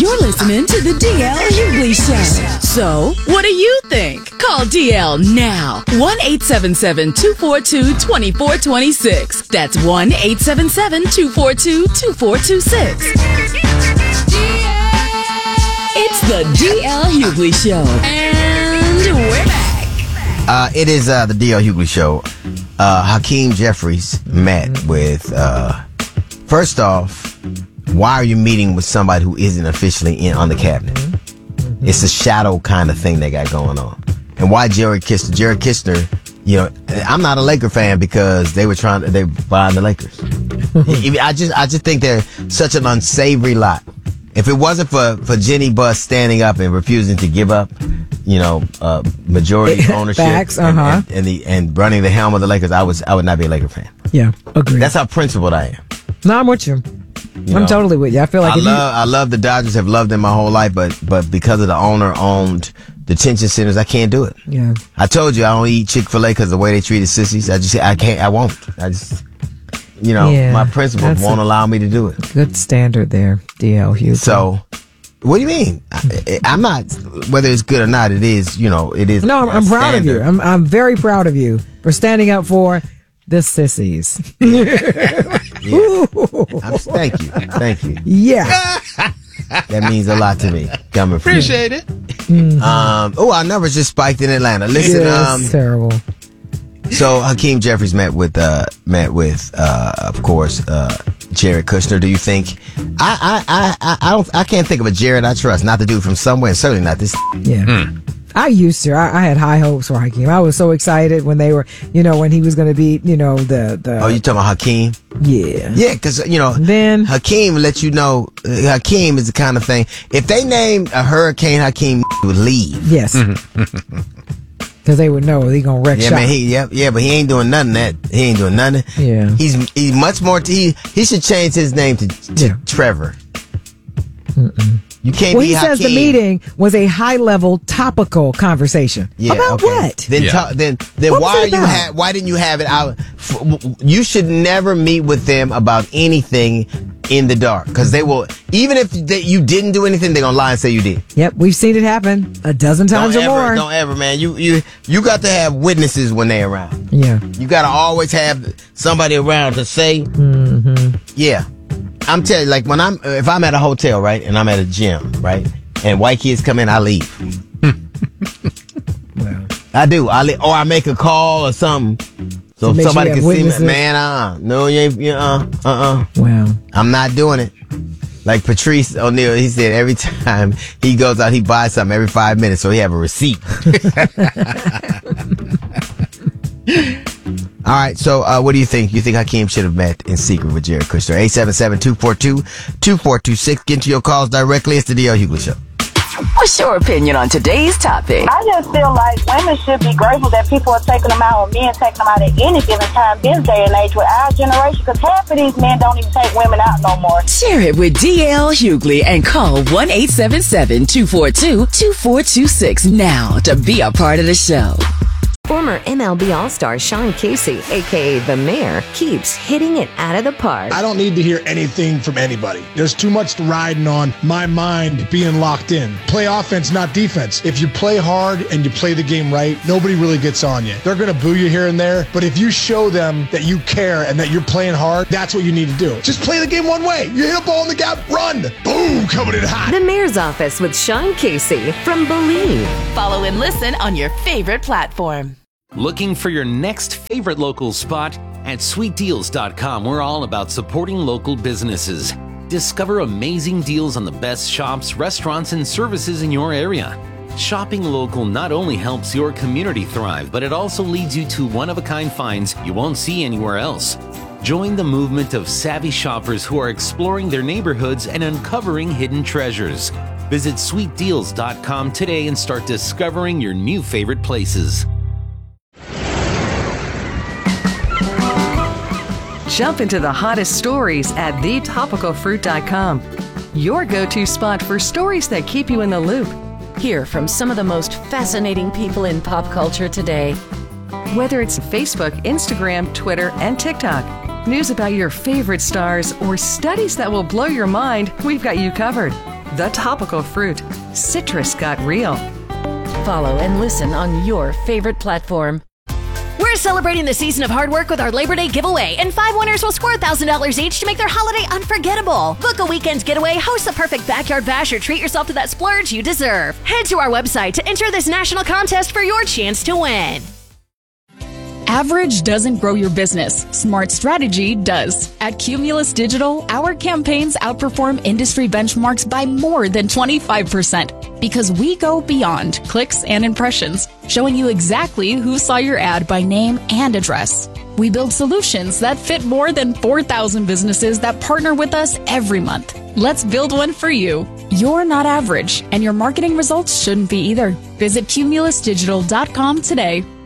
You're listening to the DL Hughley Show. So, what do you think? Call DL now. 1-877-242-2426. That's 1-877-242-2426. It's the DL Hughley Show. And we're back. It is the DL Hughley Show. Hakeem Jeffries met with, first off, why are you meeting with somebody who isn't officially on the cabinet? It's a shadow kind of thing they got going on. And why Jared Kushner? Jared Kushner, I'm not a Laker fan because they buying the Lakers. I just think they're such an unsavory lot. If it wasn't for Jenny Buss standing up and refusing to give up, majority ownership Facts, and running the helm of the Lakers, I would not be a Laker fan. Yeah, agreed. That's how principled I am. No, I'm with you. I'm totally with you. I feel like I love the Dodgers. Have loved them my whole life, but because of the owner-owned detention centers, I can't do it. Yeah. I told you I don't eat Chick-fil-A because of the way they treated sissies. I won't. My principles won't allow me to do it. Good standard there, DL Hughley. So, what do you mean? I'm not, whether it's good or not, it is, it is. No, I'm proud of you. I'm very proud of you for standing up for the sissies. Thank you. Yeah. That means a lot to me. Coming from Appreciate it. Our numbers just spiked in Atlanta. Listen, it's terrible. So Hakeem Jeffries met with of course, Jared Kushner. Do you think? I can't think of a Jared I trust. Not the dude from somewhere. Certainly not this. Yeah. I used to. I had high hopes for Hakeem. I was so excited when they were, when he was going to be, the. Oh, you talking about Hakeem? Yeah. Yeah, because, then Hakeem let you know, Hakeem is the kind of thing, if they named a hurricane Hakeem, would leave. Yes. Because they would know he going to wreck shop. Man, but he ain't doing nothing He ain't doing nothing. Yeah. He's much more, he should change his name to Trevor. You can't be Hakeem. He says the meeting was a high-level, topical conversation. Yeah, about what? Then why didn't you have it out? You should never meet with them about anything in the dark, because they will. Even if you didn't do anything, they're gonna lie and say you did. Yep, we've seen it happen a dozen times or more. Don't ever, man. You got to have witnesses when they're around. Yeah, you got to always have somebody around to say. Yeah. I'm telling you, like if I'm at a hotel, right, and I'm at a gym, right, and white kids come in, I leave. Well, I do. Or I make a call or something, so somebody can see me. Man, no, you ain't. Well, I'm not doing it. Like Patrice O'Neal, he said every time he goes out, he buys something every 5 minutes, so he have a receipt. All right, so what do you think? You think Hakeem should have met in secret with Jared Kushner? 877-242-2426. Get into your calls directly. It's the DL Hughley Show. What's your opinion on today's topic? I just feel like women should be grateful that people are taking them out, or men taking them out at any given time this day and age with our generation, because half of these men don't even take women out no more. Share it with DL Hughley and call 1-877-242-2426 now to be a part of the show. Former MLB All-Star Sean Casey, a.k.a. The Mayor, keeps hitting it out of the park. I don't need to hear anything from anybody. There's too much riding on my mind being locked in. Play offense, not defense. If you play hard and you play the game right, nobody really gets on you. They're going to boo you here and there, but if you show them that you care and that you're playing hard, that's what you need to do. Just play the game one way. You hit a ball in the gap, run. Boom, coming in hot. The Mayor's Office with Sean Casey from Believe. Follow and listen on your favorite platform. Looking for your next favorite local spot? At sweetdeals.com, we're all about supporting local businesses. Discover amazing deals on the best shops, restaurants, and services in your area. Shopping local not only helps your community thrive, but it also leads you to one-of-a-kind finds you won't see anywhere else. Join the movement of savvy shoppers who are exploring their neighborhoods and uncovering hidden treasures. Visit sweetdeals.com today and start discovering your new favorite places. Jump into the hottest stories at thetopicalfruit.com. Your go-to spot for stories that keep you in the loop. Hear from some of the most fascinating people in pop culture today. Whether it's Facebook, Instagram, Twitter, and TikTok, news about your favorite stars, or studies that will blow your mind, we've got you covered. The Topical Fruit. Citrus got real. Follow and listen on your favorite platform. We're celebrating the season of hard work with our Labor Day giveaway, and 5 winners will score $1,000 each to make their holiday unforgettable. Book a weekend's getaway, host the perfect backyard bash, or treat yourself to that splurge you deserve. Head to our website to enter this national contest for your chance to win. Average doesn't grow your business. Smart strategy does. At Cumulus Digital, our campaigns outperform industry benchmarks by more than 25% because we go beyond clicks and impressions, showing you exactly who saw your ad by name and address. We build solutions that fit more than 4,000 businesses that partner with us every month. Let's build one for you. You're not average, and your marketing results shouldn't be either. Visit cumulusdigital.com today.